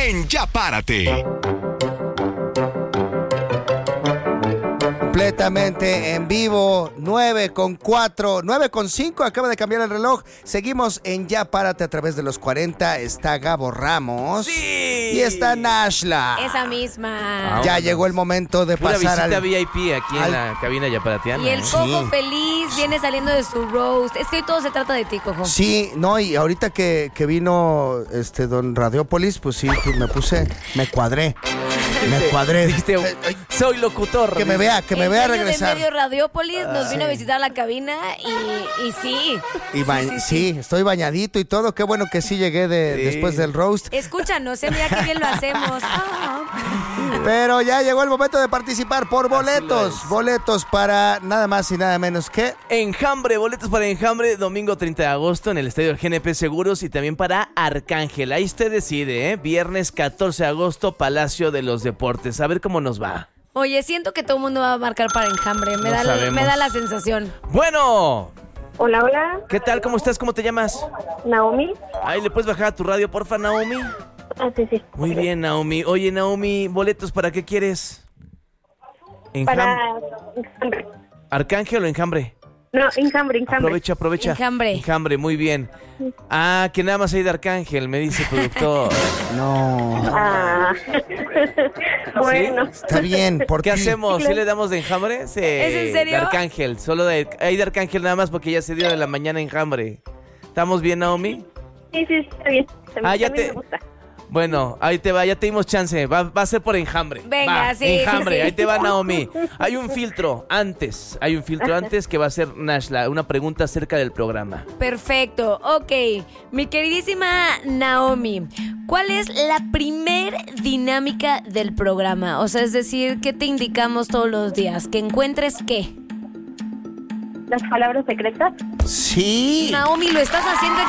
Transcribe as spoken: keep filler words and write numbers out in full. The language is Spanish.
en Ya Párate. Completamente en vivo, nueve con cuatro, nueve con cinco, acaba de cambiar el reloj. Seguimos en Ya Párate a través de los cuarenta. Está Gabo Ramos. ¡Sí! Y está Nashla. Esa misma. Ya llegó el momento de Pura pasar visita al... V I P aquí al- en la cabina Ya Parateana. Y el ¿eh? Cojo Sí. feliz viene saliendo de su roast. Es que hoy todo se trata de ti, Cojo. Sí, no, y ahorita que, que vino este don Radiópolis, pues sí, pues me puse, me cuadré, me cuadré. Dijiste, Ay, ay, soy locutor. que me vea, que me El vea dueño regresar. de Medio Radiópolis nos vino sí. a visitar a la cabina y, y sí. Y ba- Sí, sí, sí, sí. estoy bañadito y todo. Qué bueno que sí llegué de, Sí. después del roast. Escúchanos, eh, mira qué bien lo hacemos. Ah. Pero ya llegó el momento de participar por lo boletos. es. Boletos para nada más y nada menos que... Enjambre, boletos para Enjambre, domingo treinta de agosto en el estadio G N P Seguros y también para Arcángel. Ahí usted decide, ¿eh? Viernes catorce de agosto, Palacio de los Deportes. A ver cómo nos va. Oye, siento que todo el mundo va a marcar para Enjambre. Me, No da, la- sabemos. me da la sensación. Bueno, Hola, hola, ¿qué tal? ¿Cómo estás? ¿Cómo te llamas? Naomi. Ahí le puedes bajar a tu radio, porfa, Naomi. Ah, sí, sí. Muy bien, Naomi. Oye, Naomi, ¿boletos para qué quieres? Enjam- Para Enjambre. ¿Arcángel o Enjambre? No, Enjambre, Enjambre. Aprovecha, aprovecha. Enjambre. Enjambre, muy bien. Ah, que nada más hay de Arcángel, me dice el productor. No, Ah. Bueno, está bien, por ¿Qué ti. hacemos? ¿Sí le damos de Enjambre? Sí, ¿Es en serio? De Arcángel, solo de, hay de Arcángel nada más porque ya se dio de la mañana Enjambre. ¿Estamos bien, Naomi? sí, sí, está bien. También, Ah, ya también te- me gusta. Bueno, ahí te va, ya te dimos chance. Va, va a ser por Enjambre. Venga, Va, sí, Enjambre, sí, sí. ahí te va, Naomi. Hay un filtro antes, hay un filtro antes que va a ser Nashla, una pregunta acerca del programa. Perfecto, ok. Mi queridísima Naomi, ¿cuál es la primer dinámica del programa? O sea, es decir, ¿qué te indicamos todos los días? ¿Que encuentres qué? Las palabras secretas. Sí. Naomi, lo estás haciendo